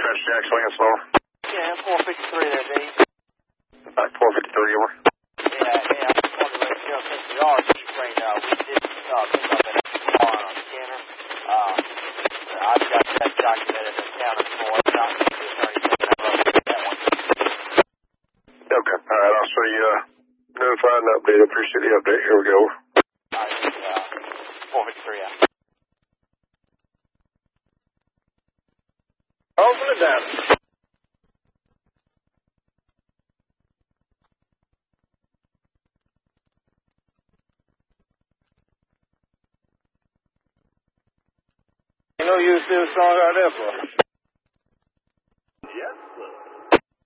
Dispatch Jack, swing it slower. Yeah, 453 there, Dave. Alright, 453, over. Yeah, I just wanted to let you know, since we are Ukraine, we did pick up that car on a scanner. I've got that documented and counted for it. Not the attorney taking that one. Okay, alright, I'll show you, notify and update. I appreciate the update. Here we go. Alright, 453 out. Open it down. You know you still strong out there for?